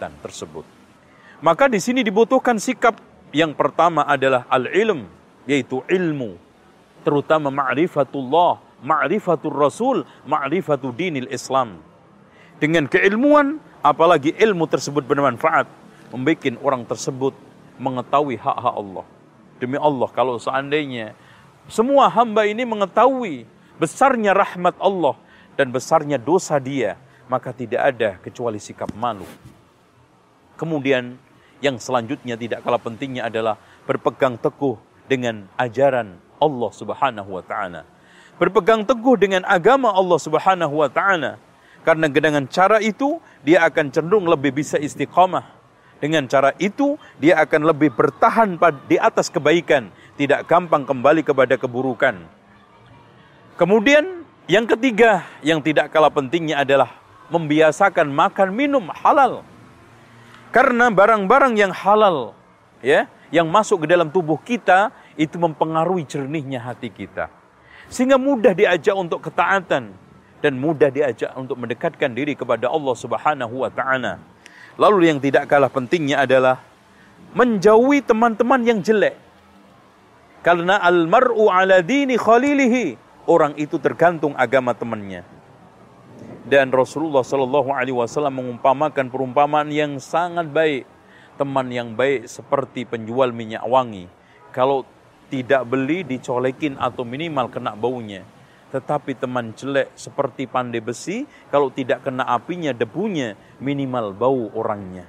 ketaatan tersebut. Maka di sini dibutuhkan sikap yang pertama adalah al-ilm, yaitu ilmu, terutama ma'rifatullah, ma'rifatul rasul, ma'rifatul dinil Islam. Dengan keilmuan, apalagi ilmu tersebut bermanfaat, membuat orang tersebut mengetahui hak-hak Allah. Demi Allah, kalau seandainya semua hamba ini mengetahui besarnya rahmat Allah dan besarnya dosa dia, maka tidak ada kecuali sikap malu. Kemudian yang selanjutnya tidak kalah pentingnya adalah berpegang teguh dengan ajaran Allah Subhanahu wa taala. Berpegang teguh dengan agama Allah Subhanahu wa taala. Karena dengan cara itu dia akan cenderung lebih bisa istiqamah. Dengan cara itu dia akan lebih bertahan di atas kebaikan, tidak gampang kembali kepada keburukan. Kemudian yang ketiga yang tidak kalah pentingnya adalah membiasakan makan minum halal. Karena barang-barang yang halal, ya, yang masuk ke dalam tubuh kita itu mempengaruhi jernihnya hati kita. Sehingga mudah diajak untuk ketaatan dan mudah diajak untuk mendekatkan diri kepada Allah Subhanahu wa taala. Lalu yang tidak kalah pentingnya adalah menjauhi teman-teman yang jelek. Karena al-mar'u ala dini khalilihi, orang itu tergantung agama temannya. Dan Rasulullah SAW mengumpamakan perumpamaan yang sangat baik. Teman yang baik seperti penjual minyak wangi. Kalau tidak beli dicolekin atau minimal kena baunya. Tetapi teman jelek seperti pandai besi, kalau tidak kena apinya, debunya, minimal bau orangnya.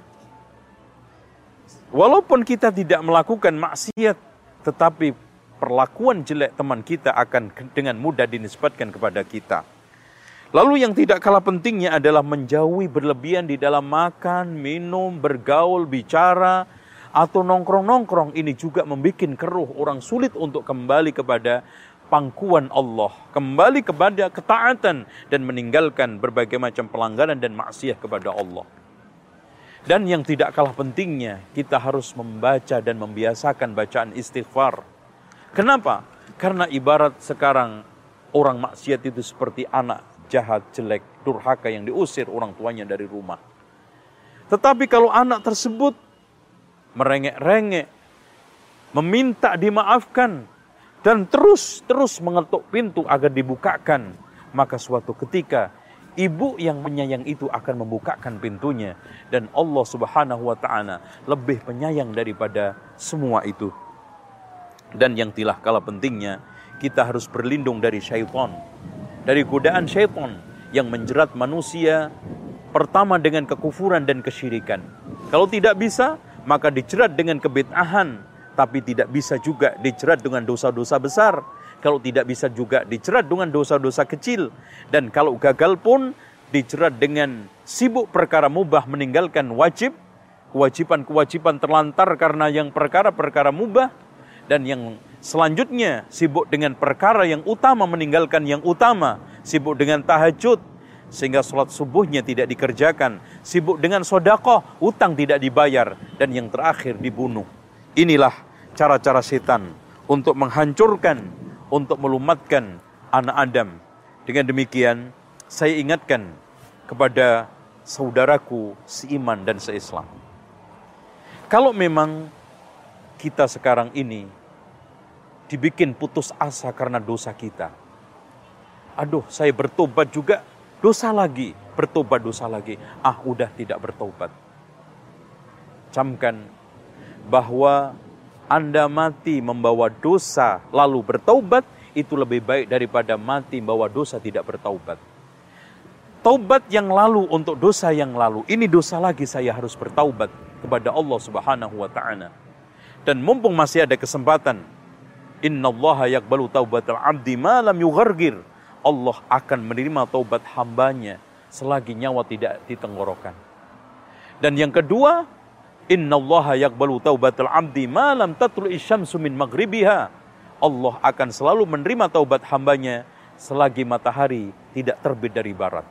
Walaupun kita tidak melakukan maksiat, tetapi perlakuan jelek teman kita akan dengan mudah dinisbatkan kepada kita. Lalu yang tidak kalah pentingnya adalah menjauhi berlebihan di dalam makan, minum, bergaul, bicara, atau nongkrong-nongkrong. Ini juga membuat keruh, orang sulit untuk kembali kepada pangkuan Allah, kembali kepada ketaatan dan meninggalkan berbagai macam pelanggaran dan maksiat kepada Allah. Dan yang tidak kalah pentingnya, kita harus membaca dan membiasakan bacaan istighfar. Kenapa? Karena ibarat sekarang orang maksiat itu seperti anak jahat, jelek, durhaka yang diusir orang tuanya dari rumah. Tetapi kalau anak tersebut merengek-rengek, meminta dimaafkan, dan terus mengetuk pintu agar dibukakan, maka suatu ketika ibu yang penyayang itu akan membukakan pintunya. Dan Allah Subhanahu wa ta'ala lebih penyayang daripada semua itu. Dan yang tidak kalah pentingnya, kita harus berlindung dari syaitan, dari godaan syaitan yang menjerat manusia pertama dengan kekufuran dan kesyirikan. Kalau tidak bisa, maka dijerat dengan kebid'ahan, tapi tidak bisa juga dijerat dengan dosa-dosa besar. Kalau tidak bisa juga dijerat dengan dosa-dosa kecil. Dan kalau gagal pun dijerat dengan sibuk perkara mubah, meninggalkan wajib, kewajiban-kewajiban terlantar karena yang perkara-perkara mubah. Dan yang selanjutnya sibuk dengan perkara yang utama, meninggalkan yang utama, sibuk dengan tahajud sehingga sholat subuhnya tidak dikerjakan, sibuk dengan sedekah, utang tidak dibayar, dan yang terakhir dibunuh. Inilah cara-cara setan untuk menghancurkan, untuk melumatkan anak Adam. Dengan demikian saya ingatkan kepada saudaraku seiman dan seislam, kalau memang kita sekarang ini dibikin putus asa karena dosa kita. Aduh, saya bertobat juga, dosa lagi, bertobat dosa lagi. Udah tidak bertobat. Camkan bahwa Anda mati membawa dosa lalu bertaubat, itu lebih baik daripada mati membawa dosa tidak bertaubat. Taubat yang lalu untuk dosa yang lalu, ini dosa lagi, saya harus bertaubat kepada Allah Subhanahu wa ta'ala. Dan mumpung masih ada kesempatan, innallaha yaqbalu taubatal abdi ma lam yughargir. Allah akan menerima taubat hambanya selagi nyawa tidak di tenggorokan. Dan yang kedua, innallaha yaqbalu taubatal abdi ma lam tatlu'i syamsu min maghribiha. Allah akan selalu menerima taubat hambanya selagi matahari tidak terbit dari barat.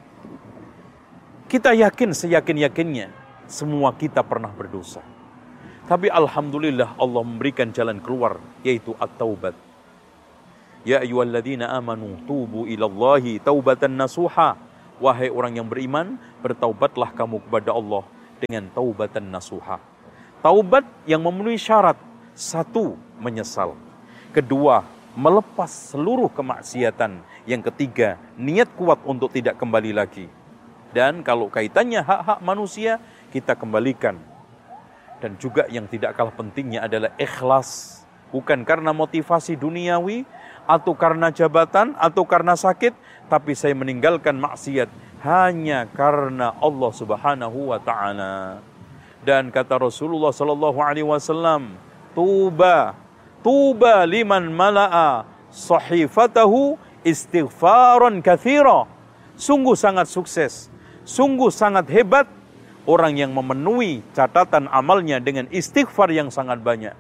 Kita yakin seyakin-yakinnya semua kita pernah berdosa. Tapi alhamdulillah Allah memberikan jalan keluar, yaitu at-taubat. Ya ayyuhalladzina amanu tubu ilallahi taubatan nasuha. Wahai orang yang beriman, bertaubatlah kamu kepada Allah dengan taubatan nasuha. Taubat yang memenuhi syarat. 1, menyesal. 2, melepas seluruh kemaksiatan. Yang 3, niat kuat untuk tidak kembali lagi. Dan kalau kaitannya hak-hak manusia, kita kembalikan. Dan juga yang tidak kalah pentingnya adalah ikhlas. Bukan karena motivasi duniawi, atau karena jabatan, atau karena sakit, tapi saya meninggalkan maksiat hanya karena Allah Subhanahu wa ta'ala. Dan kata Rasulullah sallallahu alaihi wasallam, Tuba liman mala'a sahifatahu istighfaran katsira. Sungguh sangat sukses, sungguh sangat hebat orang yang memenuhi catatan amalnya dengan istighfar yang sangat banyak.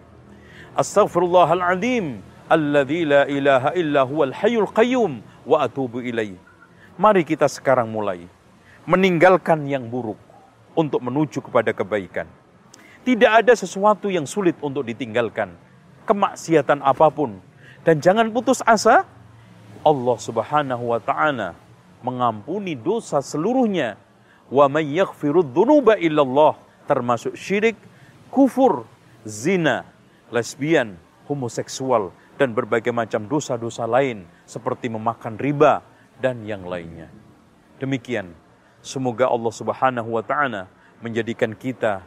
Astaghfirullahaladzim alladzi la ilaha illa huwal hayyul qayyum wa atubu ilaih. Mari kita sekarang mulai meninggalkan yang buruk untuk menuju kepada kebaikan. Tidak ada sesuatu yang sulit untuk ditinggalkan, kemaksiatan apapun. Dan jangan putus asa, Allah Subhanahu wa ta'ala mengampuni dosa seluruhnya. Wa may yaghfirudz dzunuba illallah, termasuk syirik, kufur, zina, lesbian, homoseksual, dan berbagai macam dosa-dosa lain seperti memakan riba dan yang lainnya. Demikian, semoga Allah Subhanahu wa ta'ala menjadikan kita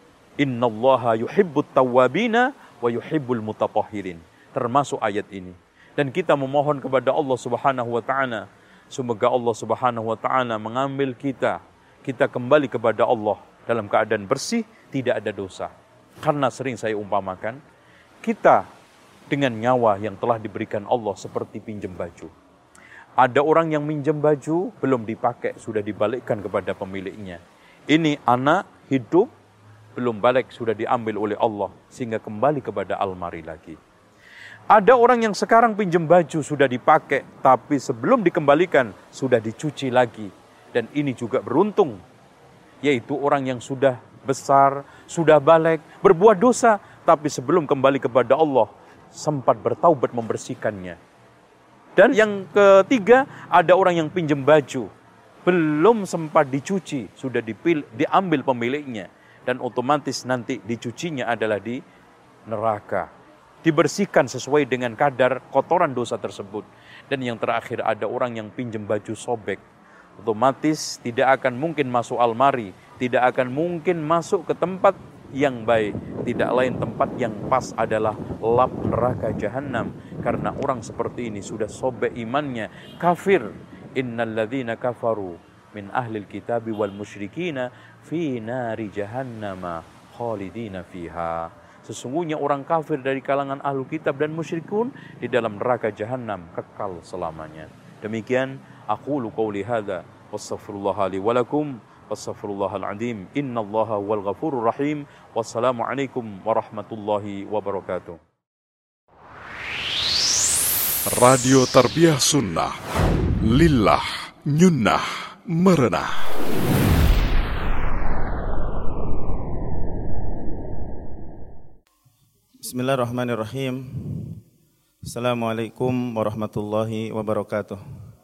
innallaha yuhibbut tawwabina wa yuhibbul mutatahhirin, termasuk ayat ini. Dan kita memohon kepada Allah Subhanahu wa ta'ala, semoga Allah Subhanahu wa ta'ala mengambil kita kembali kepada Allah dalam keadaan bersih, tidak ada dosa. Karena sering saya umpamakan, kita dengan nyawa yang telah diberikan Allah seperti pinjam baju. Ada orang yang minjem baju, belum dipakai, sudah dibalikkan kepada pemiliknya. Ini anak hidup, belum balik, sudah diambil oleh Allah, sehingga kembali kepada almari lagi. Ada orang yang sekarang pinjam baju, sudah dipakai, tapi sebelum dikembalikan, sudah dicuci lagi. Dan ini juga beruntung, yaitu orang yang sudah besar, sudah balik, berbuat dosa, tapi sebelum kembali kepada Allah, sempat bertaubat membersihkannya. Dan yang ketiga, ada orang yang pinjam baju, belum sempat dicuci, sudah diambil pemiliknya. Dan otomatis nanti dicucinya adalah di neraka. Dibersihkan sesuai dengan kadar kotoran dosa tersebut. Dan yang terakhir, ada orang yang pinjam baju sobek. Otomatis tidak akan mungkin masuk almari, tidak akan mungkin masuk ke tempat yang baik. Tidak lain tempat yang pas adalah lap neraka jahanam. Karena orang seperti ini sudah sobek imannya, kafir. Innalladzina kafaru min ahlil kitabi wal musyrikina fi nari jahannama khalidina fiha. Sesungguhnya orang kafir dari kalangan ahlu kitab dan musyrikun di dalam neraka jahanam kekal selamanya. Demikian aqulu qouli hadza wastaghfirullah li wa lakum wastaghfirullahal azim innallaha wal ghafurur rahim. Wassalamualaikum warahmatullahi wabarakatuh. Radio Tarbiyah Sunnah Lillah Nyunnah Merenah. Bismillahirrahmanirrahim. Assalamualaikum warahmatullahi wabarakatuh.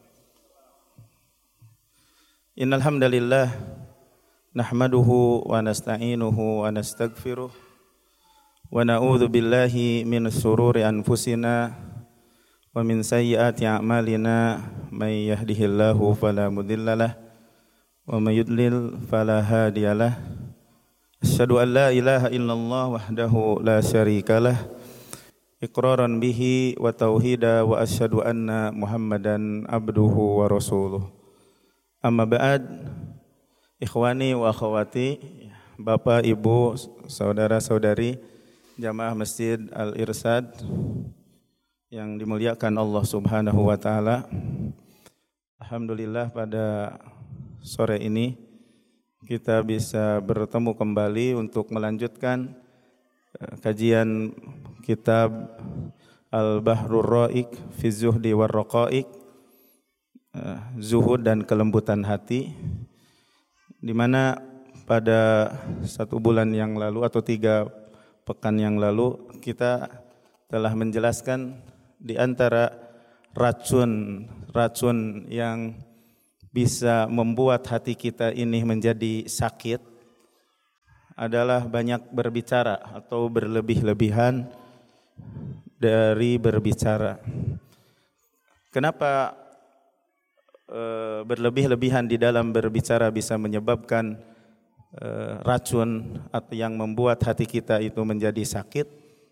Innal hamdalillah nahmaduhu wa nasta'inuhu wa nastaghfiruh wa na'udzu billahi min shururi anfusina wa min sayyiati a'malina may yahdihillahu fala mudhillalah wa may yudlil fala hadiyalah. Asyhadu an la ilaha illallah wahdahu la syarikalah iqraran bihi wa tauhida wa asyhadu anna Muhammadan abduhu wa rasuluh. Amma ba'd, ikhwani wa akhwati, Bapak, Ibu, saudara-saudari jamaah Masjid Al-Irsad yang dimuliakan Allah Subhanahu wa taala. Alhamdulillah pada sore ini kita bisa bertemu kembali untuk melanjutkan kajian kitab Al-Bahrur Ra'iq fi Zuhdi war Raqa'iq, zuhud dan kelembutan hati, di mana pada 1 bulan yang lalu atau 3 pekan yang lalu kita telah menjelaskan di antara racun yang bisa membuat hati kita ini menjadi sakit adalah banyak berbicara atau berlebih-lebihan dari berbicara. Kenapa berlebih-lebihan di dalam berbicara bisa menyebabkan racun atau yang membuat hati kita itu menjadi sakit?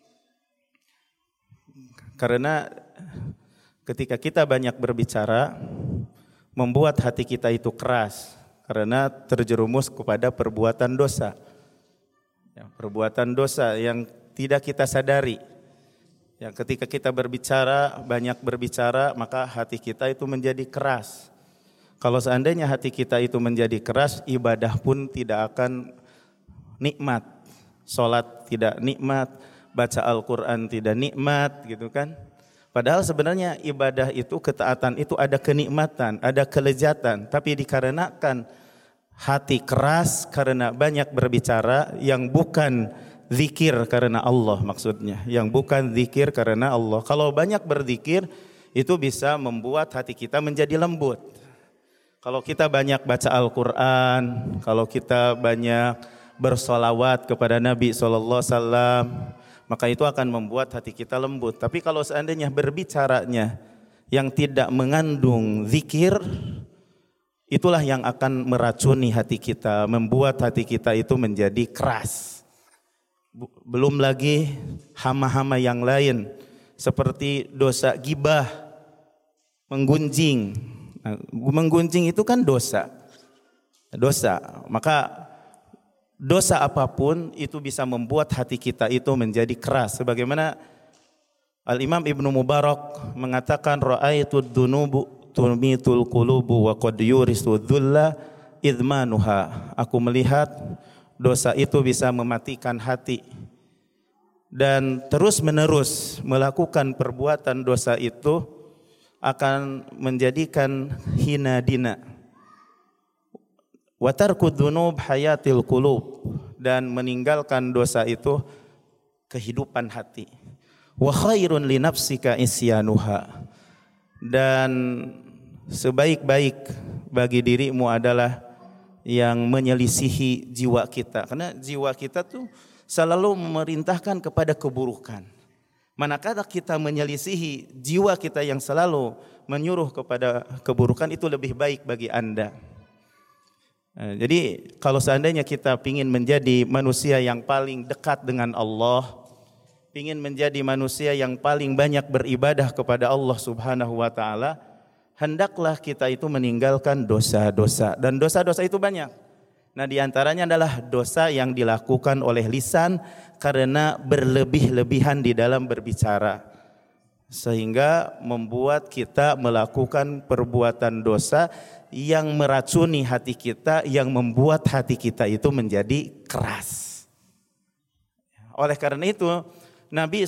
Karena ketika kita banyak berbicara membuat hati kita itu keras karena terjerumus kepada perbuatan dosa. Perbuatan dosa yang tidak kita sadari. Yang ketika kita berbicara, banyak berbicara, maka hati kita itu menjadi keras. Kalau seandainya hati kita itu menjadi keras, ibadah pun tidak akan nikmat. Salat tidak nikmat, baca Al-Quran tidak nikmat, gitu kan. Padahal sebenarnya ibadah itu, ketaatan itu ada kenikmatan, ada kelezatan. Tapi dikarenakan hati keras karena banyak berbicara yang bukan zikir karena Allah maksudnya, yang bukan zikir karena Allah. Kalau banyak berzikir itu bisa membuat hati kita menjadi lembut. Kalau kita banyak baca Al-Quran, kalau kita banyak bersolawat kepada Nabi SAW, maka itu akan membuat hati kita lembut. Tapi kalau seandainya berbicaranya yang tidak mengandung zikir, itulah yang akan meracuni hati kita, membuat hati kita itu menjadi keras. Belum lagi hama-hama yang lain seperti dosa ghibah, menggunjing. Nah, menggunjing itu kan dosa. Maka dosa apapun itu bisa membuat hati kita itu menjadi keras. Sebagaimana Al-Imam Ibnu Mubarak mengatakan, ra'aitu dunubu tumitul qulubu wa qad yurisu dhulla idmanuha. Aku melihat dosa itu bisa mematikan hati, dan terus menerus melakukan perbuatan dosa itu akan menjadikan hina dina. Wa tarku dzunub hayatil qulub, dan meninggalkan dosa itu kehidupan hati. Wa khairun li nafsika isyanuha, dan sebaik-baik bagi dirimu adalah yang menyelisihi jiwa kita. Karena jiwa kita tuh selalu memerintahkan kepada keburukan. Manakala kita menyelisihi jiwa kita yang selalu menyuruh kepada keburukan, itu lebih baik bagi Anda. Jadi kalau seandainya kita ingin menjadi manusia yang paling dekat dengan Allah, ingin menjadi manusia yang paling banyak beribadah kepada Allah Subhanahu wa taala, hendaklah kita itu meninggalkan dosa-dosa. Dan dosa-dosa itu banyak. Nah, di antaranya adalah dosa yang dilakukan oleh lisan karena berlebih-lebihan di dalam berbicara, sehingga membuat kita melakukan perbuatan dosa yang meracuni hati kita, yang membuat hati kita itu menjadi keras. Oleh karena itu, Nabi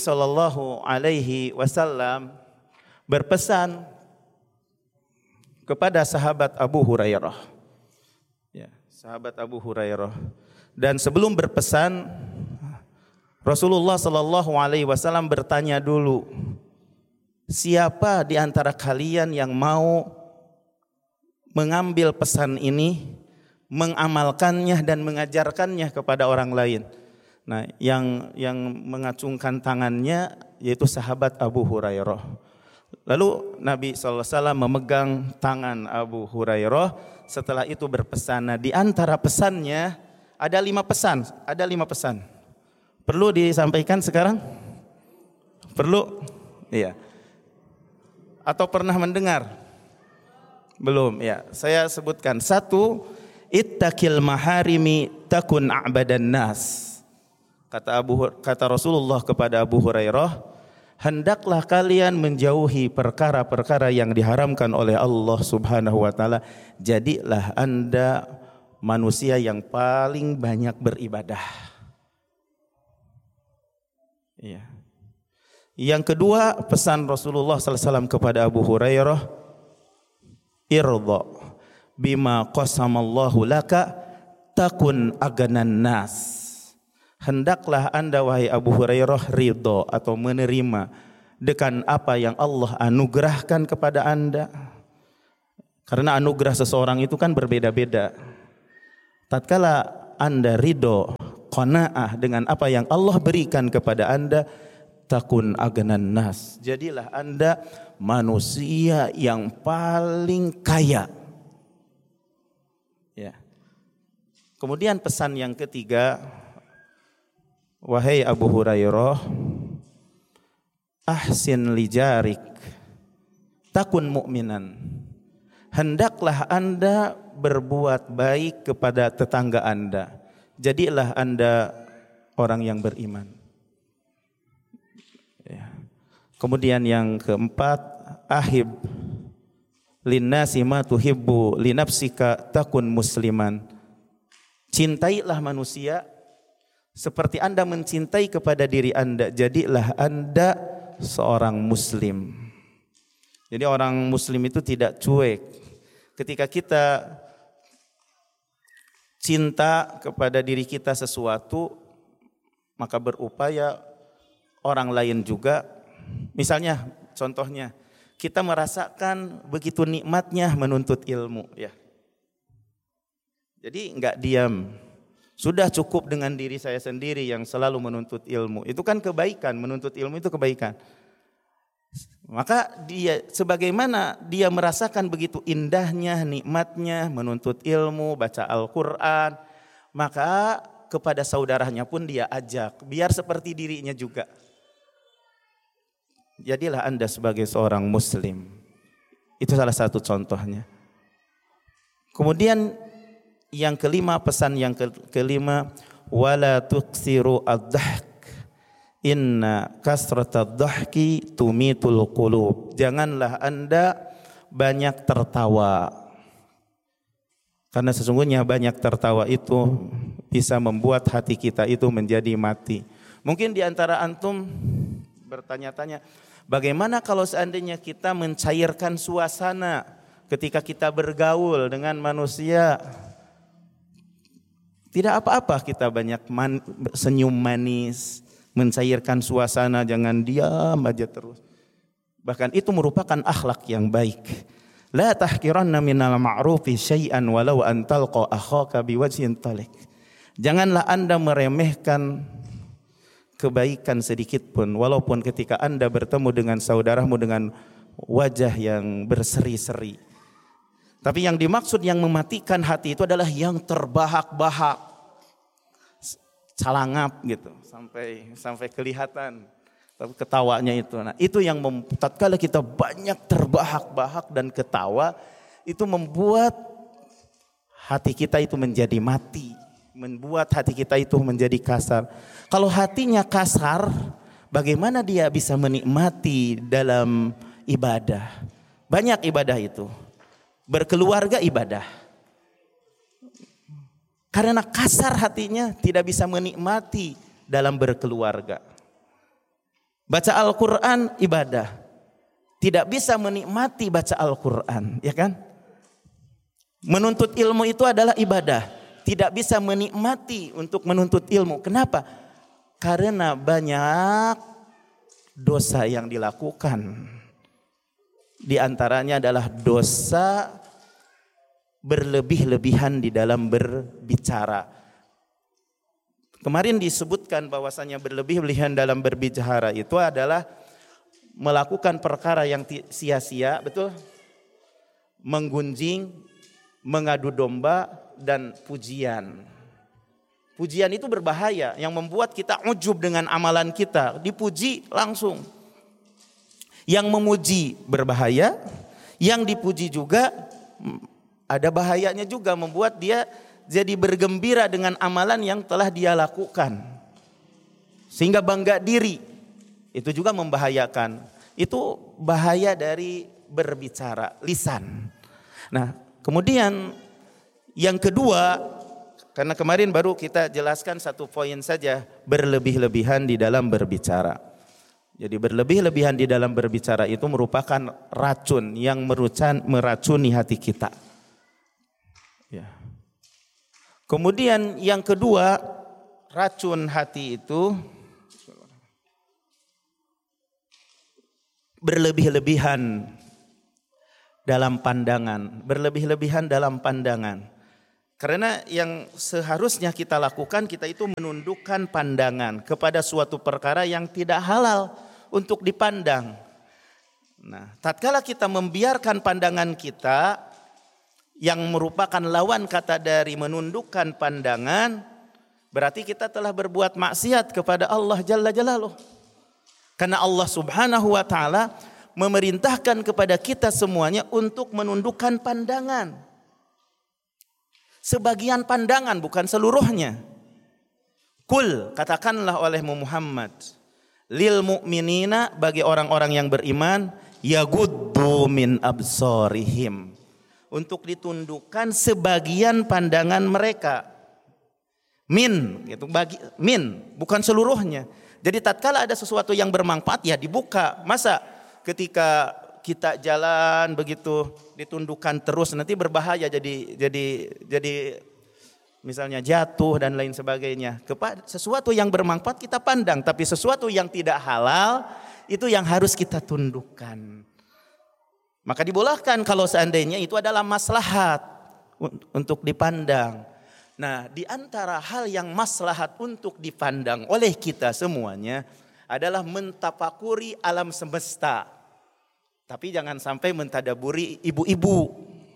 SAW berpesan kepada sahabat Abu Hurairah. Ya, sahabat Abu Hurairah. Dan sebelum berpesan, Rasulullah SAW bertanya dulu, siapa di antara kalian yang mau mengambil pesan ini, mengamalkannya dan mengajarkannya kepada orang lain? Nah, yang mengacungkan tangannya yaitu sahabat Abu Hurairah. Lalu Nabi SAW memegang tangan Abu Hurairah. Setelah itu berpesan. Nah, di antara pesannya ada 5 pesan. Ada 5 pesan. Perlu disampaikan sekarang? Perlu? Iya. Atau pernah mendengar? Belum, ya. Saya sebutkan. 1, ittaqil maharimi takun a'badan nas. Kata Rasulullah kepada Abu Hurairah, hendaklah kalian menjauhi perkara-perkara yang diharamkan oleh Allah Subhanahu wa taala. Jadilah Anda manusia yang paling banyak beribadah. Iya. Yang kedua, pesan Rasulullah SAW kepada Abu Hurairah, irda bima qasamallahu laka takun aganan nas. Hendaklah Anda wahai Abu Hurairah ridho atau menerima dengan apa yang Allah anugerahkan kepada Anda. Karena anugerah seseorang itu kan berbeda-beda. Tatkala Anda ridho berqanaah dengan apa yang Allah berikan kepada Anda, takun agnan nas. Jadilah Anda manusia yang paling kaya. Ya. Kemudian pesan yang ketiga, wahai Abu Hurairah, ahsin li jarik takun mu'minan. Hendaklah Anda berbuat baik kepada tetangga Anda. Jadilah Anda orang yang beriman. Ya. Kemudian yang keempat, ahib linnasi ma tuhibbu linafsika takun musliman. Cintailah manusia seperti Anda mencintai kepada diri Anda. Jadilah Anda seorang muslim. Jadi orang muslim itu tidak cuek. Ketika kita cinta kepada diri kita sesuatu, maka berupaya orang lain juga. Misalnya contohnya, kita merasakan begitu nikmatnya menuntut ilmu, ya. Jadi enggak diam. Sudah cukup dengan diri saya sendiri yang selalu menuntut ilmu. Itu kan kebaikan, menuntut ilmu itu kebaikan. Maka dia, sebagaimana dia merasakan begitu indahnya, nikmatnya menuntut ilmu, baca Al-Quran, maka kepada saudaranya pun dia ajak, biar seperti dirinya juga. Jadilah Anda sebagai seorang muslim. Itu salah satu contohnya. Kemudian yang kelima, pesan yang kelima, wala tuksiru ad-dhahk inna kasratad dhahki tumitul qulub. Janganlah Anda banyak tertawa, karena sesungguhnya banyak tertawa itu bisa membuat hati kita itu menjadi mati. Mungkin di antara antum bertanya-tanya, bagaimana kalau seandainya kita mencairkan suasana ketika kita bergaul dengan manusia? Tidak apa-apa kita banyak senyum manis, mencairkan suasana, jangan diam aja terus. Bahkan itu merupakan akhlak yang baik. La tahqiranna minal ma'rufi syai'an walau an talqa akhaka biwajhin talik. Janganlah Anda meremehkan kebaikan sedikit pun, walaupun ketika Anda bertemu dengan saudaramu dengan wajah yang berseri-seri. Tapi yang dimaksud yang mematikan hati itu adalah yang terbahak-bahak, calangap gitu, sampai kelihatan ketawanya itu. Nah, itu yang tatkala kita banyak terbahak-bahak dan ketawa, itu membuat hati kita itu menjadi mati, membuat hati kita itu menjadi kasar. Kalau hatinya kasar, bagaimana dia bisa menikmati dalam ibadah? Banyak ibadah itu. Berkeluarga ibadah. Karena kasar hatinya tidak bisa menikmati dalam berkeluarga. Baca Al-Quran ibadah. Tidak bisa menikmati baca Al-Quran, ya kan? Menuntut ilmu itu adalah ibadah. Tidak bisa menikmati untuk menuntut ilmu. Kenapa? Karena banyak dosa yang dilakukan. Di antaranya adalah dosa berlebih-lebihan di dalam berbicara. Kemarin disebutkan bahwasanya berlebih-lebihan dalam berbicara itu adalah melakukan perkara yang sia-sia, betul? Menggunjing, mengadu domba, dan pujian. Pujian itu berbahaya, yang membuat kita ujub dengan amalan kita, dipuji langsung. Yang memuji berbahaya, yang dipuji juga ada bahayanya juga, membuat dia jadi bergembira dengan amalan yang telah dia lakukan. Sehingga bangga diri. Itu juga membahayakan. Itu bahaya dari berbicara, lisan. Nah, kemudian yang kedua, karena kemarin baru kita jelaskan satu poin saja, berlebih-lebihan di dalam berbicara. Jadi berlebih-lebihan di dalam berbicara itu merupakan racun yang meracuni hati kita. Ya. Kemudian yang kedua, racun hati itu berlebih-lebihan dalam pandangan. Berlebih-lebihan dalam pandangan. Karena yang seharusnya kita lakukan, kita itu menundukkan pandangan kepada suatu perkara yang tidak halal untuk dipandang. Nah, tatkala kita membiarkan pandangan kita yang merupakan lawan kata dari menundukkan pandangan, berarti kita telah berbuat maksiat kepada Allah Jalla Jalaluh. Karena Allah Subhanahu wa taala memerintahkan kepada kita semuanya untuk menundukkan pandangan. Sebagian pandangan, bukan seluruhnya. Kul, katakanlah olehmu Muhammad, lil mu'minina, bagi orang-orang yang beriman, yaguddu min absarihim, untuk ditundukkan sebagian pandangan mereka. Min, gitu, bukan seluruhnya. Jadi tatkala ada sesuatu yang bermanfaat ya dibuka. Masa ketika kita jalan begitu ditundukkan terus, nanti berbahaya, jadi misalnya jatuh dan lain sebagainya. Kepada sesuatu yang bermanfaat kita pandang, tapi sesuatu yang tidak halal itu yang harus kita tundukkan. Maka dibolehkan kalau seandainya itu adalah maslahat untuk dipandang. Nah, di antara hal yang maslahat untuk dipandang oleh kita semuanya adalah mentafakuri alam semesta. Tapi jangan sampai mentadaburi ibu-ibu.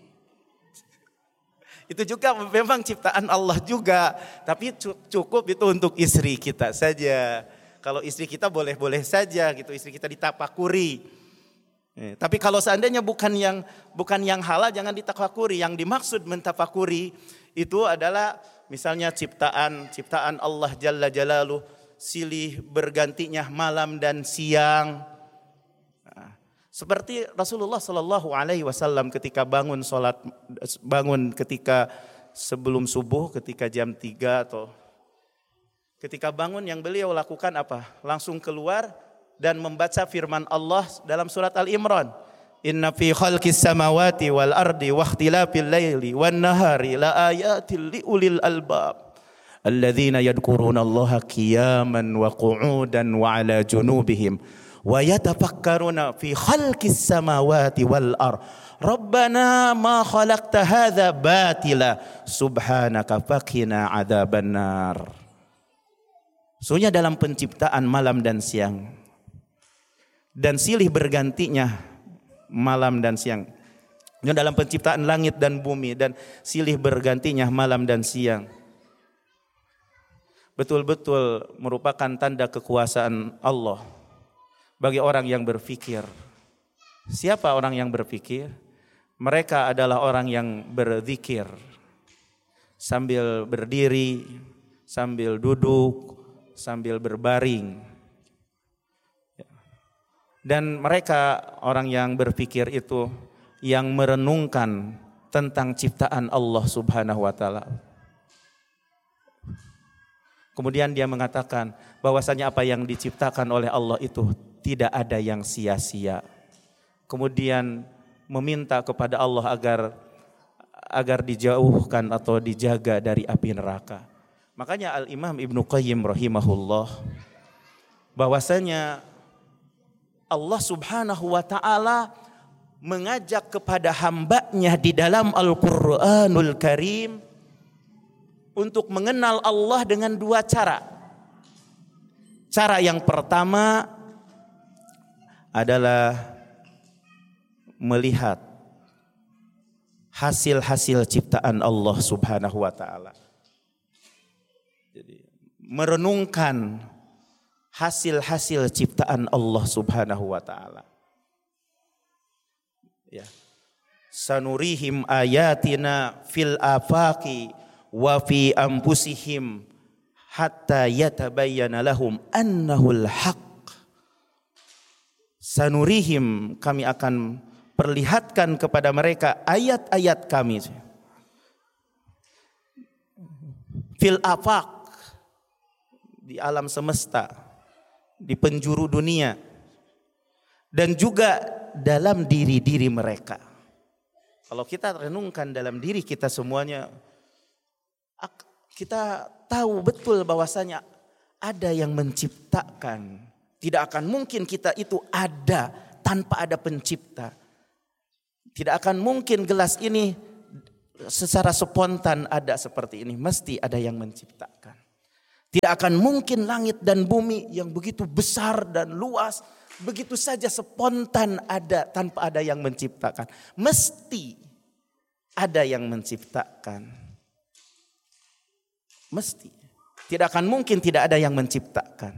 Itu juga memang ciptaan Allah juga. Tapi cukup itu untuk istri kita saja. Kalau istri kita boleh-boleh saja gitu, istri kita ditafakuri. Tapi kalau seandainya bukan yang halal, jangan ditafakuri. Yang dimaksud mentafakuri itu adalah misalnya ciptaan Allah Jalla Jalaluh, silih bergantinya malam dan siang. Seperti Rasulullah Sallallahu Alaihi Wasallam ketika bangun ketika sebelum subuh, ketika jam 3 atau ketika bangun, yang beliau lakukan apa? Langsung keluar dan membaca firman Allah dalam surat Al-Imran. Inna fi khalqis samawati wal ardi wa ikhtilafil laili wan nahari la ayatil liulil albab alladzina yadhkuruna Allaha qiyaman wa qu'udan wa ala junubihim wa yatafakkaruna fi khalqis samawati wal ard rabbana ma khalaqta hadza batila subhanaka faqina adzabannar. Sesungguhnya dalam penciptaan malam dan siang dan silih bergantinya malam dan siang, dalam penciptaan langit dan bumi dan silih bergantinya malam dan siang, betul-betul merupakan tanda kekuasaan Allah bagi orang yang berfikir. Siapa orang yang berfikir? Mereka adalah orang yang berzikir sambil berdiri, sambil duduk, sambil berbaring. Dan mereka orang yang berfikir itu yang merenungkan tentang ciptaan Allah Subhanahu wa taala. Kemudian dia mengatakan bahwasanya apa yang diciptakan oleh Allah itu tidak ada yang sia-sia. Kemudian meminta kepada Allah agar dijauhkan atau dijaga dari api neraka. Makanya Al-Imam Ibnu Qayyim rahimahullah bahwasanya Allah Subhanahu wa taala mengajak kepada hambanya di dalam Al-Qur'anul Karim untuk mengenal Allah dengan dua cara. Cara yang pertama adalah melihat hasil-hasil ciptaan Allah Subhanahu wa taala. Jadi merenungkan hasil-hasil ciptaan Allah Subhanahu wa taala. Ya. Sanurihim ayatina fil afaqi wa fi anfusihim hatta yatabayyana lahum annahul haq. Sanurihim, kami akan perlihatkan kepada mereka ayat-ayat kami fil afaq, di alam semesta, di penjuru dunia, dan juga dalam diri-diri mereka. Kalau kita renungkan dalam diri kita semuanya, kita tahu betul bahwasanya ada yang menciptakan. Tidak akan mungkin kita itu ada tanpa ada pencipta. Tidak akan mungkin gelas ini secara spontan ada seperti ini, mesti ada yang menciptakan. Tidak akan mungkin langit dan bumi yang begitu besar dan luas begitu saja spontan ada tanpa ada yang menciptakan. Mesti ada yang menciptakan. Mesti. Tidak akan mungkin tidak ada yang menciptakan.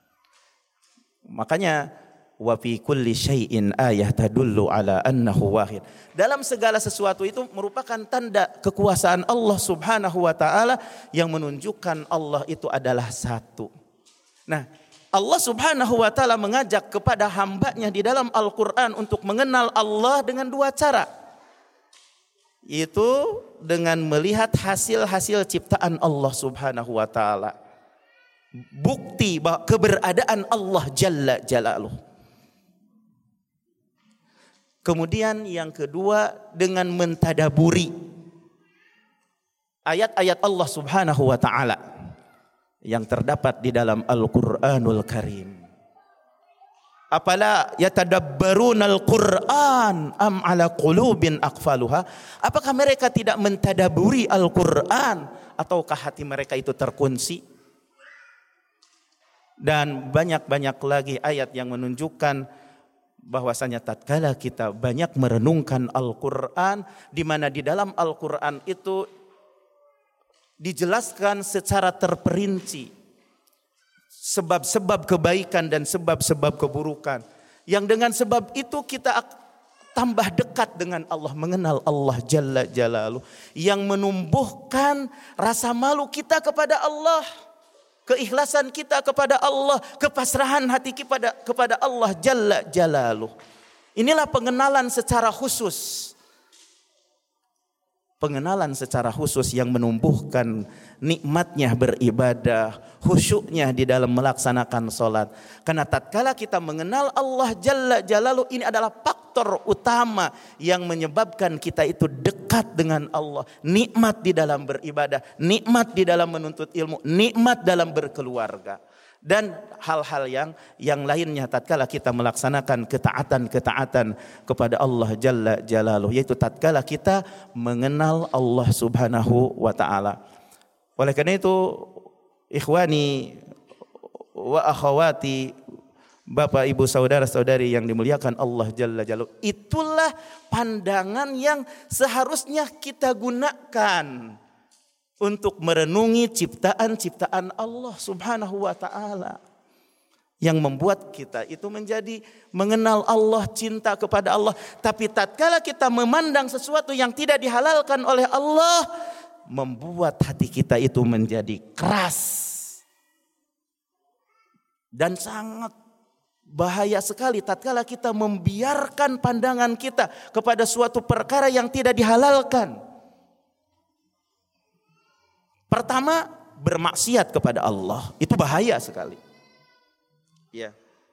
Makanya wa fi kulli syai'in ayah tadullu ala annahu wahid. Dalam segala sesuatu itu merupakan tanda kekuasaan Allah Subhanahu wa taala yang menunjukkan Allah itu adalah satu. Nah, Allah Subhanahu wa taala mengajak kepada hambanya di dalam Al-Qur'an untuk mengenal Allah dengan dua cara. Yaitu dengan melihat hasil-hasil ciptaan Allah Subhanahu wa taala. Bukti bahwa keberadaan Allah Jalla Jalaluh. Kemudian yang kedua dengan mentadaburi ayat-ayat Allah Subhanahu wa taala yang terdapat di dalam Al-Qur'anul Karim. Apala yatadabbarunal Qur'an am ala qulubin aqfaluha? Apakah mereka tidak mentadaburi Al-Qur'an ataukah hati mereka itu terkunci? Dan banyak-banyak lagi ayat yang menunjukkan bahwasanya tatkala kita banyak merenungkan Al-Qur'an, di mana di dalam Al-Qur'an itu dijelaskan secara terperinci sebab-sebab kebaikan dan sebab-sebab keburukan, yang dengan sebab itu kita tambah dekat dengan Allah, mengenal Allah Jalla Jalaluh, yang menumbuhkan rasa malu kita kepada Allah, keikhlasan kita kepada Allah, kepasrahan hati kepada Allah Jalla Jalaluh. Inilah pengenalan secara khusus. Pengenalan secara khusus yang menumbuhkan nikmatnya beribadah, khusyuknya di dalam melaksanakan sholat. Karena tatkala kita mengenal Allah Jalla Jalaluh, ini adalah faktor utama yang menyebabkan kita itu dekat dengan Allah. Nikmat di dalam beribadah, nikmat di dalam menuntut ilmu, nikmat dalam berkeluarga. Dan hal-hal yang lainnya tatkala kita melaksanakan ketaatan-ketaatan kepada Allah Jalla Jalaluh, yaitu tatkala kita mengenal Allah Subhanahu wa taala. Oleh karena itu, ikhwani wa akhwati, Bapak Ibu saudara-saudari yang dimuliakan Allah Jalla Jalaluh, itulah pandangan yang seharusnya kita gunakan untuk merenungi ciptaan-ciptaan Allah Subhanahu wa taala, yang membuat kita itu menjadi mengenal Allah, cinta kepada Allah. Tapi tatkala kita memandang sesuatu yang tidak dihalalkan oleh Allah, membuat hati kita itu menjadi keras dan sangat bahaya sekali tatkala kita membiarkan pandangan kita kepada suatu perkara yang tidak dihalalkan. Pertama, bermaksiat kepada Allah, itu bahaya sekali. Ya.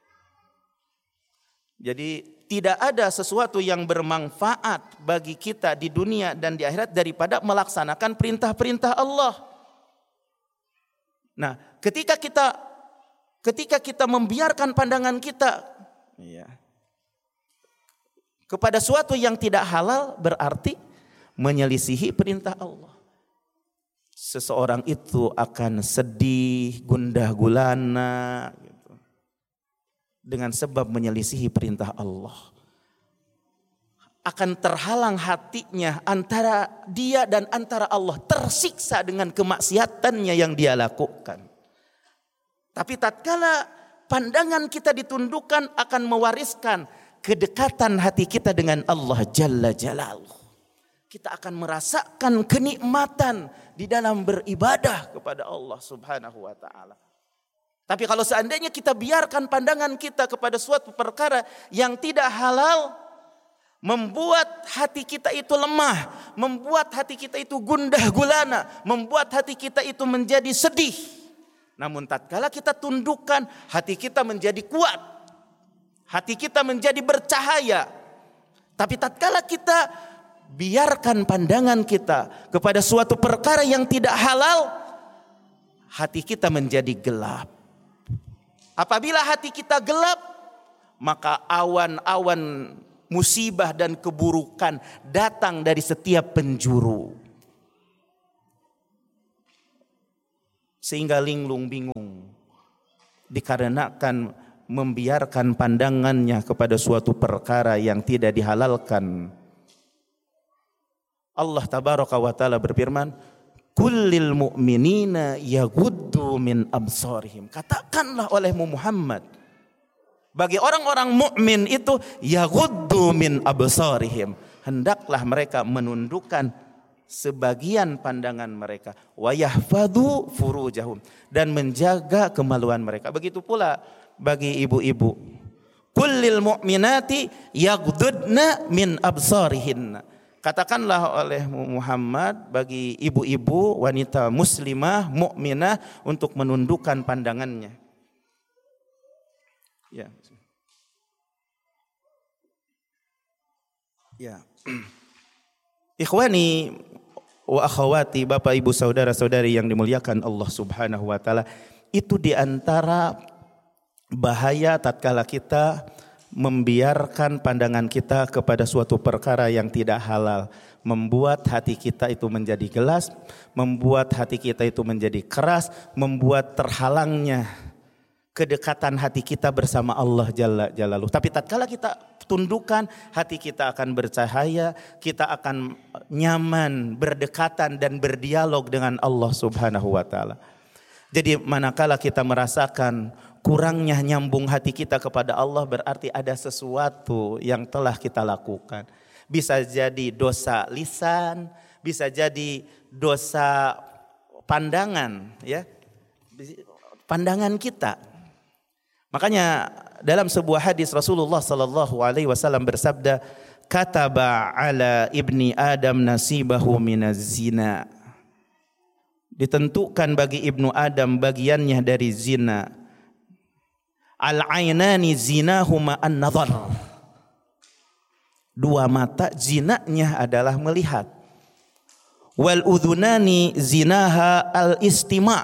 Jadi tidak ada sesuatu yang bermanfaat bagi kita di dunia dan di akhirat daripada melaksanakan perintah-perintah Allah. Nah, ketika kita membiarkan pandangan kita kepada suatu yang tidak halal, berarti menyelisihi perintah Allah. Seseorang itu akan sedih, gundah gulana gitu, dengan sebab menyelisihi perintah Allah. Akan terhalang hatinya antara dia dan antara Allah, tersiksa dengan kemaksiatannya yang dia lakukan. Tapi tatkala pandangan kita ditundukkan, akan mewariskan kedekatan hati kita dengan Allah Jalla Jalaluh. Kita akan merasakan kenikmatan di dalam beribadah kepada Allah Subhanahu wa taala. Tapi kalau seandainya kita biarkan pandangan kita kepada suatu perkara yang tidak halal, membuat hati kita itu lemah, membuat hati kita itu gundah gulana, membuat hati kita itu menjadi sedih. Namun tatkala kita tundukkan, hati kita menjadi kuat, hati kita menjadi bercahaya. Tapi tatkala kita biarkan pandangan kita kepada suatu perkara yang tidak halal, hati kita menjadi gelap. Apabila hati kita gelap, maka awan-awan musibah dan keburukan datang dari setiap penjuru. sehingga linglung bingung dikarenakan membiarkan pandangannya kepada suatu perkara yang tidak dihalalkan. Allah tabaraka wa taala berfirman, kullil mu'minina yaghuddu min absarihim. Katakanlah olehmu Muhammad, bagi orang-orang mukmin itu yaghuddu min absarihim, hendaklah mereka menundukkan sebagian pandangan mereka, wa yahfadhu furujahum, dan menjaga kemaluan mereka. Begitu pula bagi ibu-ibu, kullil mu'minati yaghdudna min absarihinna. Katakanlah oleh Muhammad bagi ibu-ibu wanita muslimah mukminah untuk menundukkan pandangannya. Ya. Ya. Ikhwani wa akhwati, Bapak Ibu saudara-saudari yang dimuliakan Allah Subhanahu wa taala, itu di antara bahaya tatkala kita membiarkan pandangan kita kepada suatu perkara yang tidak halal, membuat hati kita itu menjadi gelas, membuat hati kita itu menjadi keras, membuat terhalangnya kedekatan hati kita bersama Allah Jalla Jalaluhu. Tapi tatkala kita tundukkan, hati kita akan bercahaya, kita akan nyaman, berdekatan dan berdialog dengan Allah Subhanahu wa taala. Jadi manakala kita merasakan kurangnya nyambung hati kita kepada Allah, berarti ada sesuatu yang telah kita lakukan. Bisa jadi dosa lisan, bisa jadi dosa pandangan, ya, pandangan kita. Makanya dalam sebuah hadis Rasulullah sallallahu alaihi wasallam bersabda, kataba ala ibni Adam nasibahu minaz zina. Ditentukan bagi ibnu Adam bagiannya dari zina. Al-ainani zinahuma an-nadhar. Dua mata zinanya adalah melihat. Wal udhunani zinaha al-istima'.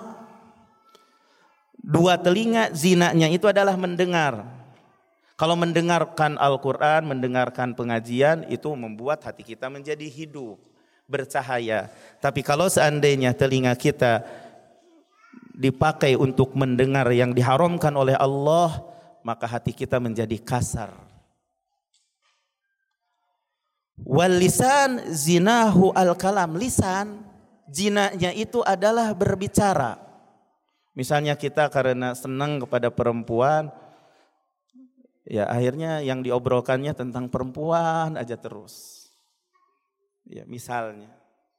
Dua telinga zinanya itu adalah mendengar. Kalau mendengarkan Al-Quran, mendengarkan pengajian, itu membuat hati kita menjadi hidup, bercahaya. Tapi kalau seandainya telinga kita dipakai untuk mendengar yang diharamkan oleh Allah, maka hati kita menjadi kasar. Wal lisan zinahu al-kalam. Lisan, zinanya itu adalah berbicara. Misalnya kita karena senang kepada perempuan, ya akhirnya yang diobrolkannya tentang perempuan aja terus. Ya misalnya,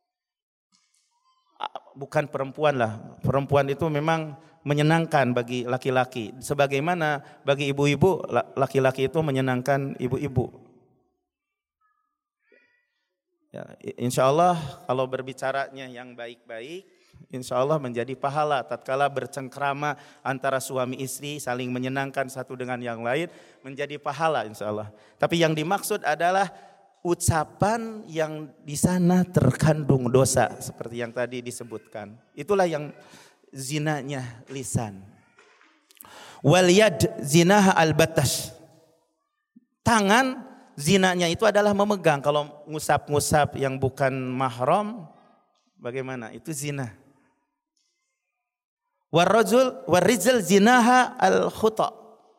bukan perempuan lah, perempuan itu memang menyenangkan bagi laki-laki. Sebagaimana bagi ibu-ibu, laki-laki itu menyenangkan ibu-ibu. Ya, insya Allah kalau berbicaranya yang baik-baik, insya Allah menjadi pahala. Tatkala bercengkrama antara suami istri saling menyenangkan satu dengan yang lain, menjadi pahala insya Allah. Tapi yang dimaksud adalah ucapan yang di sana terkandung dosa seperti yang tadi disebutkan. Itulah yang zinanya lisan. Wal yad zinaha al-batash. Tangan zinanya itu adalah memegang. Kalau ngusap-ngusap yang bukan mahram, bagaimana? Itu zina. Warijl zinaha al-khuta.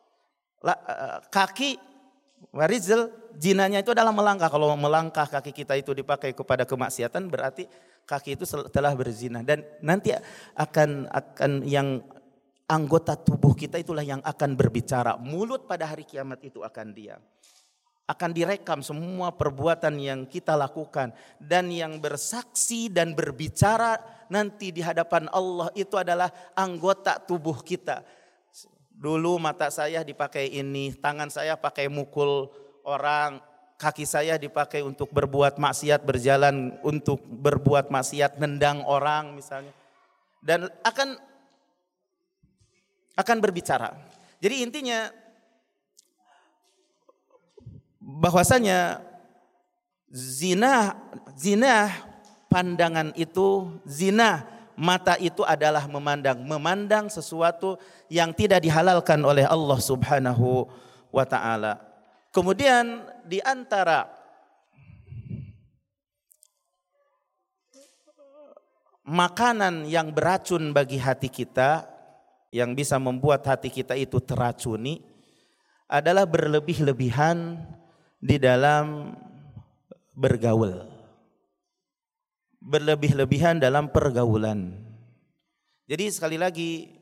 Kaki warijl zinanya itu adalah melangkah. Kalau melangkah kaki kita itu dipakai kepada kemaksiatan, berarti kaki itu telah berzina. Dan nanti akan yang anggota tubuh kita itulah yang akan berbicara. Mulut pada hari kiamat itu akan diam. Akan direkam semua perbuatan yang kita lakukan, dan yang bersaksi dan berbicara nanti di hadapan Allah itu adalah anggota tubuh kita. Dulu mata saya dipakai ini, tangan saya pakai mukul orang, kaki saya dipakai untuk berbuat maksiat, berjalan untuk berbuat maksiat, nendang orang misalnya. Dan akan berbicara. Jadi intinya bahwasanya zina pandangan itu, zina mata itu adalah memandang sesuatu yang tidak dihalalkan oleh Allah Subhanahu wa taala. Kemudian di antara makanan yang beracun bagi hati kita, yang bisa membuat hati kita itu teracuni, adalah berlebih-lebihan di dalam bergaul. Berlebih-lebihan dalam pergaulan. Jadi sekali lagi,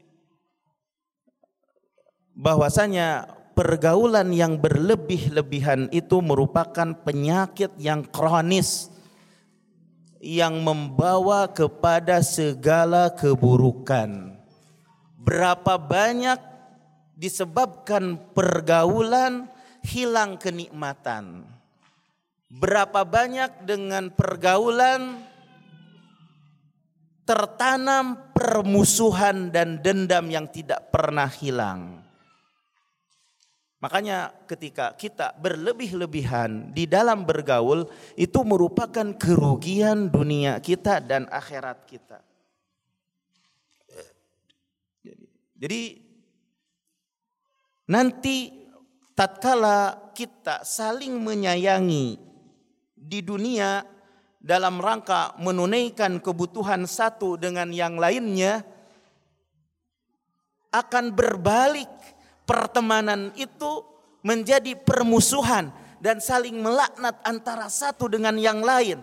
bahwasanya pergaulan yang berlebih-lebihan itu merupakan penyakit yang kronis yang membawa kepada segala keburukan. Berapa banyak disebabkan pergaulan hilang kenikmatan. Berapa banyak dengan pergaulan tertanam permusuhan dan dendam yang tidak pernah hilang. Makanya ketika kita berlebih-lebihan di dalam bergaul, itu merupakan kerugian dunia kita dan akhirat kita. Jadi nanti tatkala kita saling menyayangi di dunia dalam rangka menunaikan kebutuhan satu dengan yang lainnya, akan berbalik. Pertemanan itu menjadi permusuhan dan saling melaknat antara satu dengan yang lain.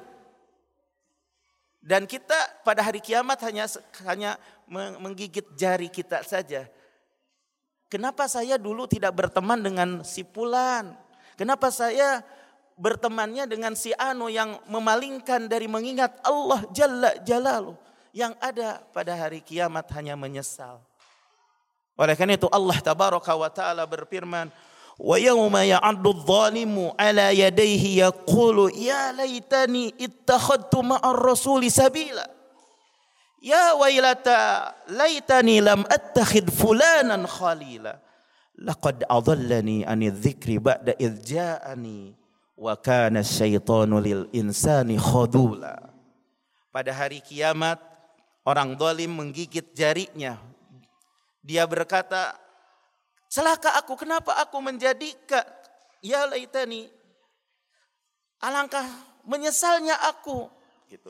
Dan kita pada hari kiamat hanya menggigit jari kita saja. Kenapa saya dulu tidak berteman dengan si Fulan? Kenapa saya bertemannya dengan si Anu yang memalingkan dari mengingat Allah Jalla Jalaluh? Yang ada pada hari kiamat hanya menyesal. Oleh karena itu Allah tabaraka wa ta'ala berfirman, wa yawma ya'addu adh-dhalimu ala yadayhi yaqulu ya laitani ittakhadtu ma'ar rasuli sabila. Ya wailata laitani lam attakhid fulanan khalila. Laqad adallani 'anidh dhikri ba'da idh ja'ani wa kana asyaitanu lil insani khadula. Pada hari kiamat orang zalim menggigit jarinya. Dia berkata, celaka aku, kenapa aku menjadikan, ya laitani, alangkah menyesalnya aku. Gitu.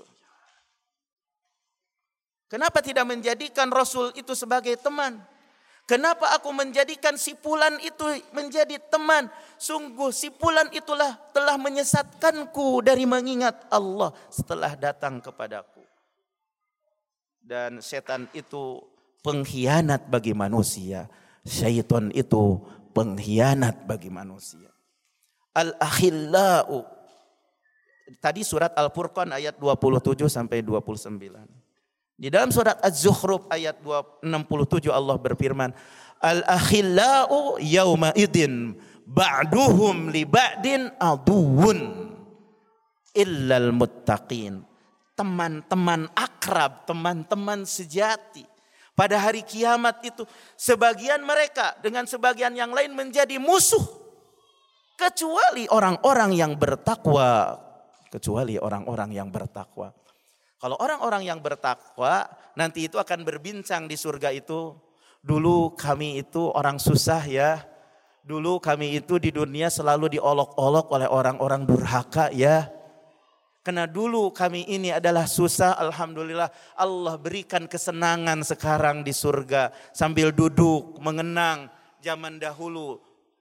Kenapa tidak menjadikan Rasul itu sebagai teman? Kenapa aku menjadikan si Fulan itu menjadi teman? Sungguh si Fulan itulah telah menyesatkanku dari mengingat Allah setelah datang kepadaku. Dan setan itu pengkhianat bagi manusia. Syaitan itu pengkhianat bagi manusia. Al-akhillau. Tadi surat Al-Furqan ayat 27 sampai 29. Di dalam surat Az-Zukhruf ayat 67 Allah berfirman, Al-akhillau yawma idin ba'duhum li ba'din aduwun illal muttaqin. Teman-teman akrab, teman-teman sejati. Pada hari kiamat itu sebagian mereka dengan sebagian yang lain menjadi musuh. Kecuali orang-orang yang bertakwa. Kecuali orang-orang yang bertakwa. Kalau orang-orang yang bertakwa nanti itu akan berbincang di surga itu. Dulu kami itu orang susah ya. Dulu kami itu di dunia selalu diolok-olok oleh orang-orang durhaka ya. Karena dulu kami ini adalah susah, alhamdulillah Allah berikan kesenangan sekarang di surga. Sambil duduk mengenang zaman dahulu.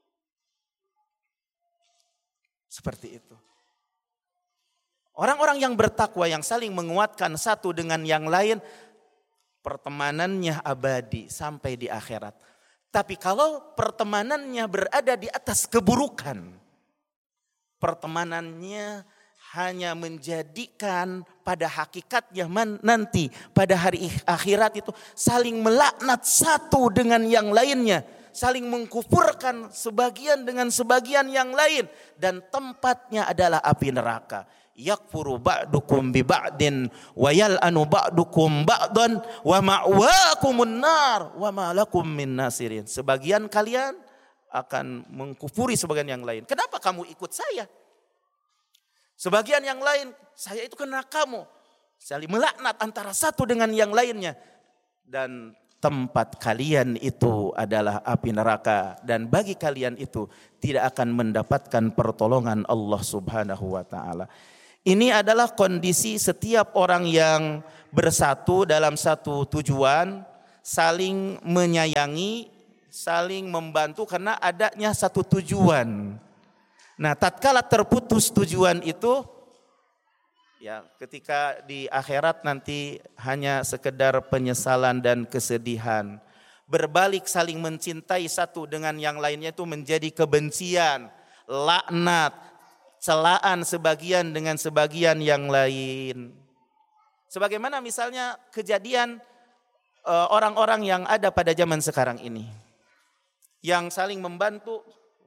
Seperti itu. Orang-orang yang bertakwa yang saling menguatkan satu dengan yang lain, pertemanannya abadi sampai di akhirat. Tapi kalau pertemanannya berada di atas keburukan, pertemanannya hanya menjadikan pada hakikatnya nanti pada hari akhirat itu saling melaknat satu dengan yang lainnya, saling mengkufurkan sebagian dengan sebagian yang lain, dan tempatnya adalah api neraka. Yakfuru ba'dukum bi ba'din wa yal'anu ba'dukum ba'dan wa ma'wakumun nar wa ma lakum min nasirin. Sebagian kalian akan mengkufuri sebagian yang lain. Kenapa kamu ikut saya? Sebagian yang lain, saya itu kena kamu. Saling melaknat antara satu dengan yang lainnya. Dan tempat kalian itu adalah api neraka. Dan bagi kalian itu tidak akan mendapatkan pertolongan Allah subhanahu wa ta'ala. Ini adalah kondisi setiap orang yang bersatu dalam satu tujuan, saling menyayangi, saling membantu karena adanya satu tujuan. Nah, tatkala terputus tujuan itu, ya ketika di akhirat nanti hanya sekedar penyesalan dan kesedihan. Berbalik saling mencintai satu dengan yang lainnya itu menjadi kebencian, laknat, celaan sebagian dengan sebagian yang lain. Sebagaimana misalnya kejadian orang-orang yang ada pada zaman sekarang ini, yang saling membantu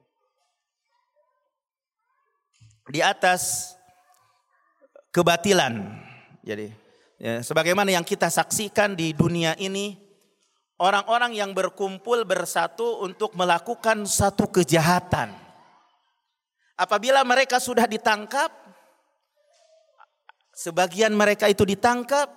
di atas kebatilan. Jadi, ya, sebagaimana yang kita saksikan di dunia ini, orang-orang yang berkumpul bersatu untuk melakukan satu kejahatan. Apabila mereka sudah ditangkap, sebagian mereka itu ditangkap,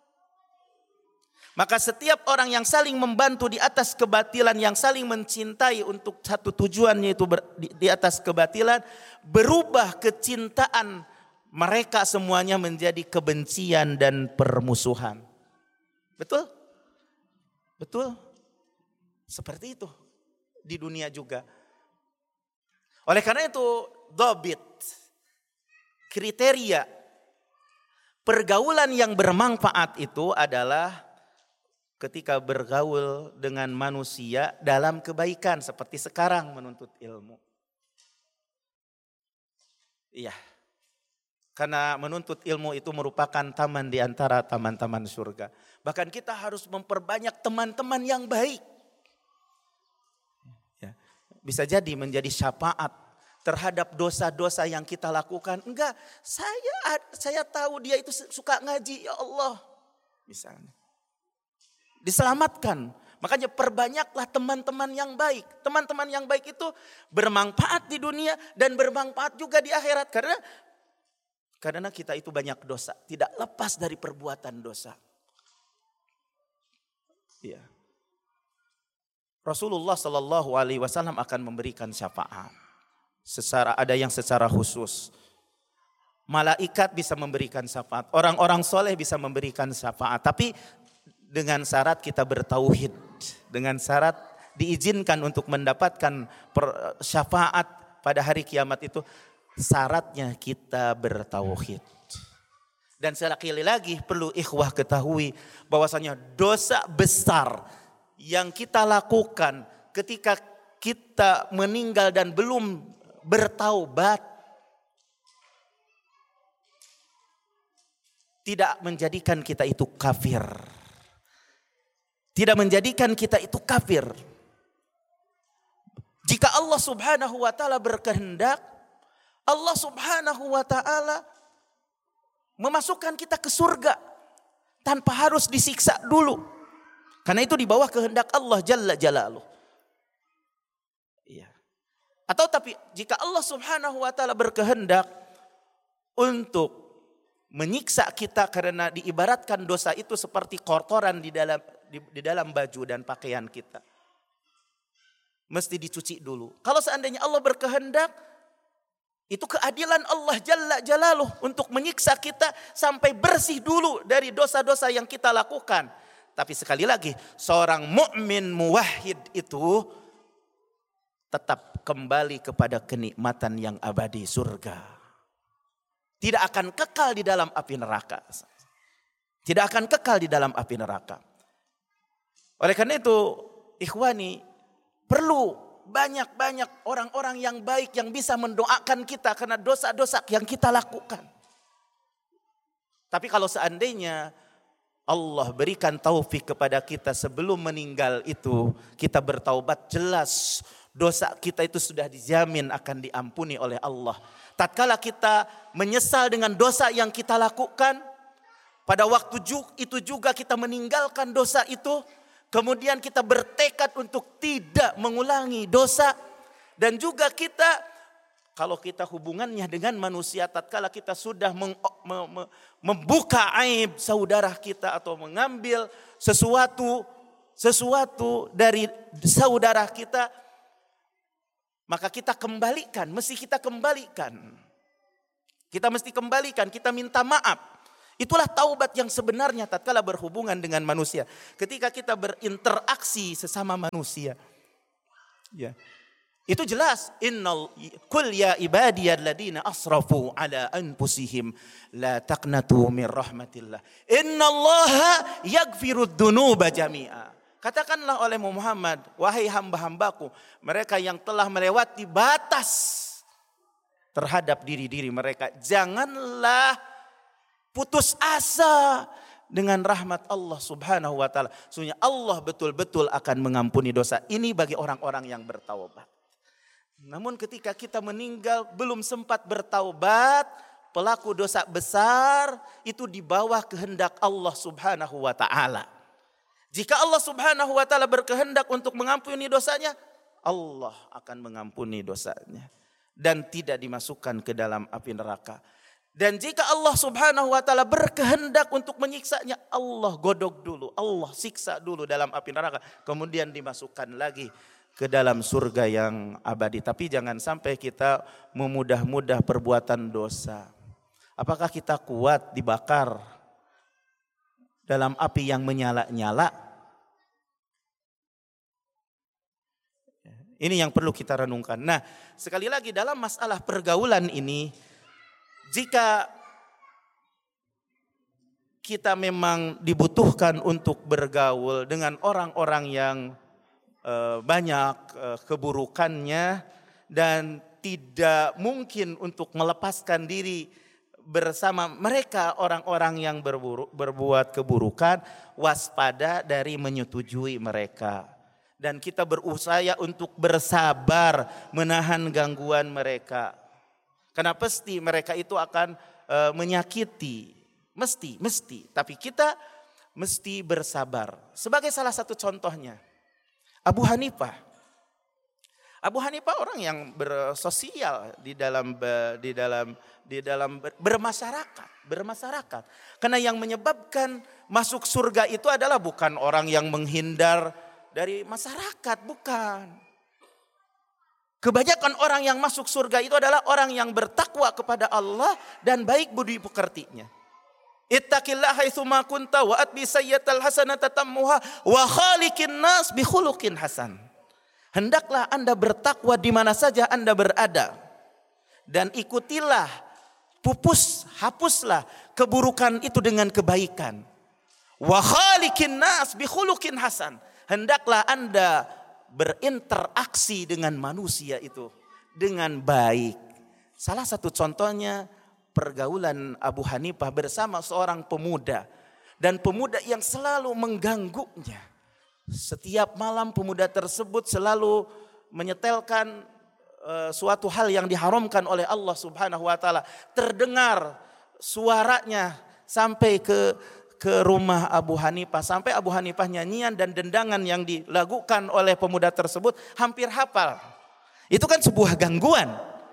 maka setiap orang yang saling membantu di atas kebatilan, yang saling mencintai untuk satu tujuannya itu di atas kebatilan, berubah kecintaan mereka semuanya menjadi kebencian dan permusuhan. Betul? Betul? Seperti itu di dunia juga. Oleh karena itu, dhabit, kriteria pergaulan yang bermanfaat itu adalah ketika bergaul dengan manusia dalam kebaikan seperti sekarang menuntut ilmu. Iya. Karena menuntut ilmu itu merupakan taman di antara taman-taman surga. Bahkan kita harus memperbanyak teman-teman yang baik. Ya. Bisa jadi menjadi syafaat terhadap dosa-dosa yang kita lakukan. Enggak, saya tahu dia itu suka ngaji, ya Allah. Misalnya. Diselamatkan. Makanya perbanyaklah teman-teman yang baik. Teman-teman yang baik itu bermanfaat di dunia dan bermanfaat juga di akhirat. Karena kita itu banyak dosa. Tidak lepas dari perbuatan dosa. Iya. Rasulullah SAW akan memberikan syafaat. Ada yang secara khusus. Malaikat bisa memberikan syafaat. Orang-orang soleh bisa memberikan syafaat. Tapi dengan syarat kita bertauhid. Dengan syarat diizinkan untuk mendapatkan syafaat pada hari kiamat itu. Syaratnya kita bertauhid. Dan sekali lagi perlu ikhwah ketahui bahwasanya dosa besar yang kita lakukan ketika kita meninggal dan belum bertaubat tidak menjadikan kita itu kafir. Tidak menjadikan kita itu kafir. Jika Allah Subhanahu wa taala berkehendak, Allah Subhanahu wa taala memasukkan kita ke surga tanpa harus disiksa dulu. Karena itu di bawah kehendak Allah Jalla Jalaluh. Iya. Atau tapi jika Allah Subhanahu wa taala berkehendak untuk menyiksa kita karena diibaratkan dosa itu seperti kotoran di dalam baju dan pakaian kita. Mesti dicuci dulu. Kalau seandainya Allah berkehendak, itu keadilan Allah Jalla Jalaluh untuk menyiksa kita sampai bersih dulu dari dosa-dosa yang kita lakukan. Tapi sekali lagi, seorang mukmin muwahhid itu tetap kembali kepada kenikmatan yang abadi surga. Tidak akan kekal di dalam api neraka. Tidak akan kekal di dalam api neraka. Oleh karena itu, ikhwani, perlu banyak-banyak orang-orang yang baik yang bisa mendoakan kita karena dosa-dosa yang kita lakukan. Tapi kalau seandainya Allah berikan taufik kepada kita sebelum meninggal itu, kita bertaubat, jelas dosa kita itu sudah dijamin akan diampuni oleh Allah. Tatkala kita menyesal dengan dosa yang kita lakukan, pada waktu itu juga kita meninggalkan dosa itu, kemudian kita bertekad untuk tidak mengulangi dosa. Dan juga kita, kalau kita hubungannya dengan manusia, tatkala kita sudah membuka aib saudara kita atau mengambil sesuatu dari saudara kita, maka kita kembalikan, mesti kita kembalikan. Kita mesti kembalikan, kita minta maaf. Itulah taubat yang sebenarnya tatkala berhubungan dengan manusia. Ketika kita berinteraksi sesama manusia. Ya. Itu jelas. Innal kul ya ibadiyalladzina asrafu ala anfusihim la taqnatu min rahmatillah. Innallaha yaghfirud dzunuba jami'a. Katakanlah oleh Muhammad, wahai hamba-hambaku, mereka yang telah melewati batas terhadap diri-diri mereka, janganlah putus asa dengan rahmat Allah Subhanahu wa taala. Sesungguhnya Allah betul-betul akan mengampuni dosa ini bagi orang-orang yang bertaubat. Namun ketika kita meninggal belum sempat bertaubat, pelaku dosa besar itu di bawah kehendak Allah Subhanahu wa taala. Jika Allah Subhanahu wa taala berkehendak untuk mengampuni dosanya, Allah akan mengampuni dosanya dan tidak dimasukkan ke dalam api neraka. Dan jika Allah Subhanahu wa taala berkehendak untuk menyiksanya, Allah godok dulu, Allah siksa dulu dalam api neraka, kemudian dimasukkan lagi ke dalam surga yang abadi. Tapi jangan sampai kita memudah-mudah perbuatan dosa. Apakah kita kuat dibakar dalam api yang menyala-nyala? Ini yang perlu kita renungkan. Nah, sekali lagi dalam masalah pergaulan ini, jika kita memang dibutuhkan untuk bergaul dengan orang-orang yang banyak keburukannya dan tidak mungkin untuk melepaskan diri bersama mereka orang-orang yang berbuat keburukan, waspada dari menyetujui mereka. Dan kita berusaha untuk bersabar menahan gangguan mereka. Karena pasti mereka itu akan menyakiti, mesti. Tapi kita mesti bersabar. Sebagai salah satu contohnya, Abu Hanifah orang yang bersosial di dalam bermasyarakat. Karena yang menyebabkan masuk surga itu adalah bukan orang yang menghindar dari masyarakat, bukan. Kebanyakan orang yang masuk surga itu adalah orang yang bertakwa kepada Allah dan baik budi pekertinya. Ittaqillaha haitsu ma kunta wa atbi sayyi'atal hasanata tammuha wa khaliqin nas bi khuluqin hasan. Hendaklah Anda bertakwa di mana saja Anda berada dan ikutilah, hapuslah keburukan itu dengan kebaikan. Wa khaliqin nas bi khuluqin hasan. Hendaklah Anda berinteraksi dengan manusia itu dengan baik. Salah satu contohnya pergaulan Abu Hanifah bersama seorang pemuda. Dan pemuda yang selalu mengganggunya. Setiap malam pemuda tersebut selalu menyetelkan suatu hal yang diharamkan oleh Allah Subhanahu wa taala. Terdengar suaranya sampai ke rumah Abu Hanifah. Sampai Abu Hanifah nyanyian dan dendangan yang dilakukan oleh pemuda tersebut hampir hafal. Itu kan sebuah gangguan.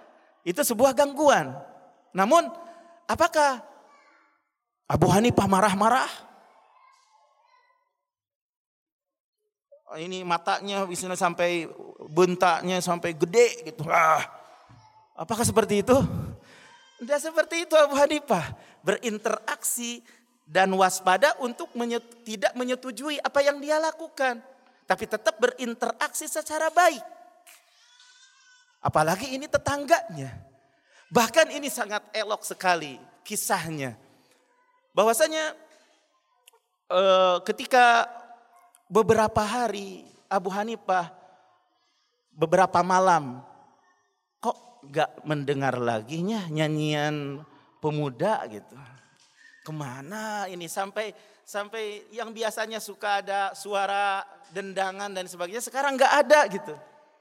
Namun apakah Abu Hanifah marah-marah? Ini matanya misalnya sampai bentaknya sampai gede gitu. Apakah seperti itu? Tidak seperti itu Abu Hanifah. Berinteraksi dan waspada untuk tidak menyetujui apa yang dia lakukan. Tapi tetap berinteraksi secara baik. Apalagi ini tetangganya. Bahkan ini sangat elok sekali kisahnya. Bahwasanya ketika beberapa hari Abu Hanifah beberapa malam kok gak mendengar lagi nyanyian pemuda gitu. Kemana ini sampai yang biasanya suka ada suara dendangan dan sebagainya sekarang gak ada gitu.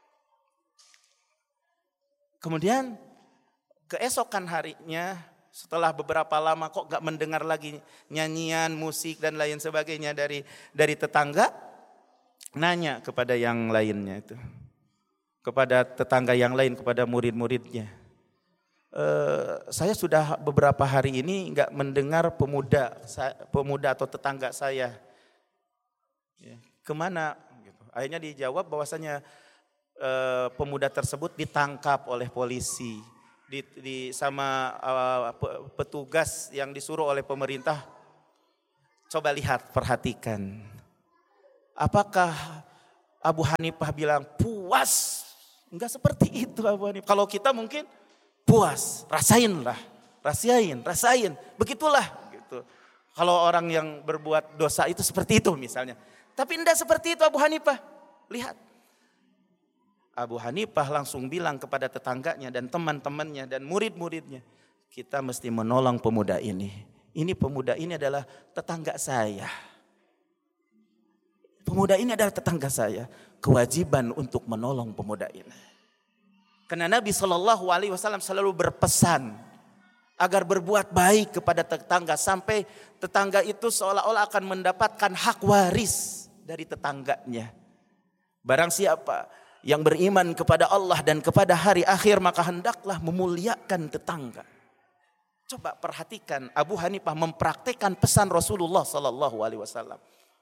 Kemudian keesokan harinya setelah beberapa lama kok gak mendengar lagi nyanyian, musik dan lain sebagainya dari tetangga, nanya kepada yang lainnya itu. Kepada tetangga yang lain, kepada murid-muridnya. Saya sudah beberapa hari ini gak mendengar pemuda atau tetangga saya. Ya, kemana? Gitu. Akhirnya dijawab bahwasanya pemuda tersebut ditangkap oleh polisi. sama petugas yang disuruh oleh pemerintah, coba lihat, perhatikan. Apakah Abu Hanifah bilang puas? Enggak seperti itu Abu Hanifah. Kalau kita mungkin puas, rasain. Begitulah gitu. Kalau orang yang berbuat dosa itu seperti itu misalnya. Tapi enggak seperti itu Abu Hanifah. Lihat. Abu Hanifah langsung bilang kepada tetangganya dan teman-temannya dan murid-muridnya, kita mesti menolong pemuda ini. Pemuda ini adalah tetangga saya. Pemuda ini adalah tetangga saya. Kewajiban untuk menolong pemuda ini. Karena Nabi SAW selalu berpesan agar berbuat baik kepada tetangga sampai tetangga itu seolah-olah akan mendapatkan hak waris dari tetangganya. Barang siapa yang beriman kepada Allah dan kepada hari akhir, maka hendaklah memuliakan tetangga. Coba perhatikan, Abu Hanifah mempraktikkan pesan Rasulullah SAW.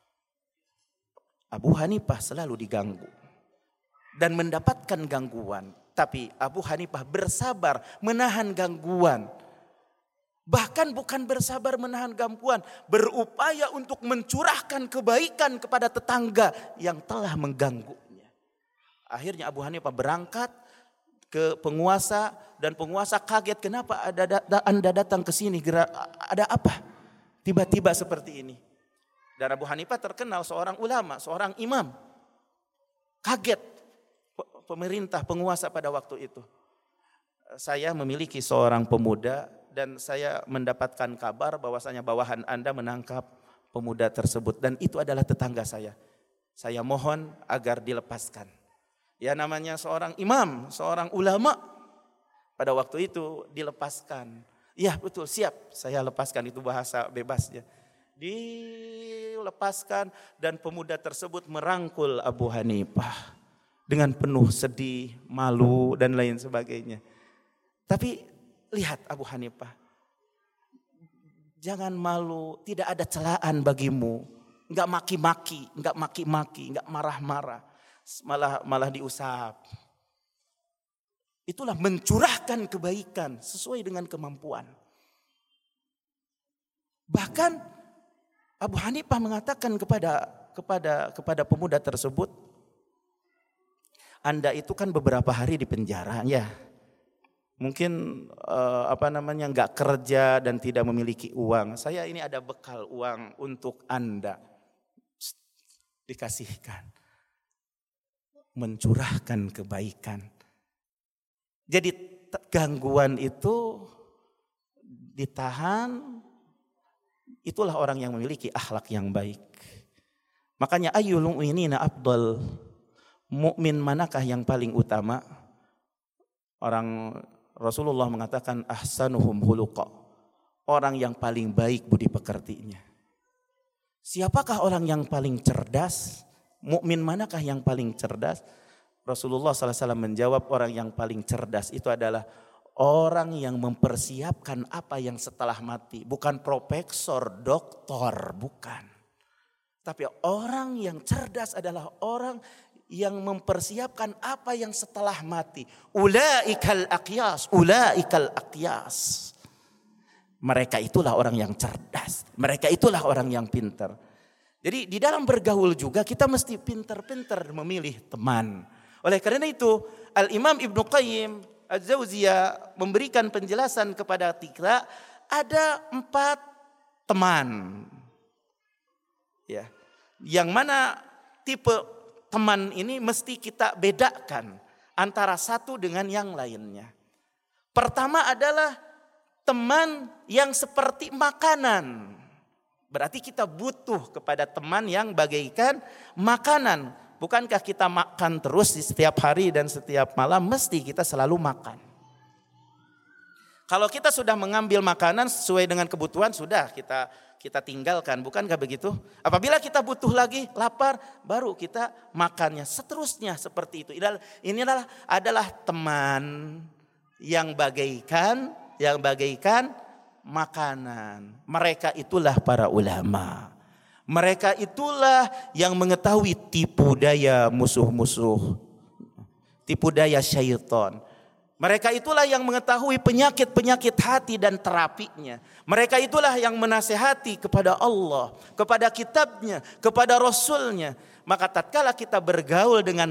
Abu Hanifah selalu diganggu dan mendapatkan gangguan, tapi Abu Hanifah bersabar menahan gangguan. Bahkan bukan bersabar menahan gangguan, berupaya untuk mencurahkan kebaikan kepada tetangga yang telah mengganggu. Akhirnya Abu Hanifah berangkat ke penguasa dan penguasa kaget, kenapa Anda datang ke sini? Ada apa? Tiba-tiba seperti ini. Dan Abu Hanifah terkenal seorang ulama, seorang imam. Kaget pemerintah, penguasa pada waktu itu. Saya memiliki seorang pemuda dan saya mendapatkan kabar bahwasanya bawahan Anda menangkap pemuda tersebut dan itu adalah tetangga saya. Saya mohon agar dilepaskan. Ya namanya seorang imam, seorang ulama. Pada waktu itu dilepaskan. Ya betul, siap saya lepaskan, itu bahasa bebasnya. Dilepaskan dan pemuda tersebut merangkul Abu Hanifah. Dengan penuh sedih, malu dan lain sebagainya. Tapi lihat Abu Hanifah. Jangan malu, tidak ada celaan bagimu. Enggak maki-maki, enggak marah-marah. Malah diusap. Itulah mencurahkan kebaikan sesuai dengan kemampuan. Bahkan Abu Hanifah mengatakan kepada pemuda tersebut, Anda itu kan beberapa hari di penjara ya. Mungkin enggak kerja dan tidak memiliki uang. Saya ini ada bekal uang untuk Anda. Dikasihkan. Mencurahkan kebaikan. Jadi gangguan itu ditahan, itulah orang yang memiliki akhlak yang baik. Makanya ayyul mu'minina afdal, mukmin manakah yang paling utama? Rasulullah mengatakan ahsanuhum khuluqa, orang yang paling baik budi pekertinya. Siapakah orang yang paling cerdas? Mukmin manakah yang paling cerdas? Rasulullah SAW menjawab, orang yang paling cerdas itu adalah orang yang mempersiapkan apa yang setelah mati. Bukan profesor, doktor, bukan. Tapi orang yang cerdas adalah orang yang mempersiapkan apa yang setelah mati. Ulaikal aqyas. Mereka itulah orang yang cerdas. Mereka itulah orang yang pintar. Jadi di dalam bergaul juga kita mesti pintar-pintar memilih teman. Oleh karena itu Al-Imam Ibnu Qayyim Az-Jauziyah memberikan penjelasan kepada kita ada 4 teman. Ya. Yang mana tipe teman ini mesti kita bedakan antara satu dengan yang lainnya. Pertama adalah teman yang seperti makanan. Berarti kita butuh kepada teman yang bagaikan makanan. Bukankah kita makan terus di setiap hari dan setiap malam, mesti kita selalu makan. Kalau kita sudah mengambil makanan sesuai dengan kebutuhan, sudah kita tinggalkan. Bukankah begitu? Apabila kita butuh lagi, lapar, baru kita makannya. Seterusnya seperti itu. Ini adalah teman yang bagaikan makanan. Mereka itulah para ulama. Mereka itulah yang mengetahui tipu daya musuh-musuh. Tipu daya syaitan. Mereka itulah yang mengetahui penyakit-penyakit hati dan terapinya. Mereka itulah yang menasehati kepada Allah, kepada kitabnya, kepada Rasulnya. Maka tatkala kita bergaul dengan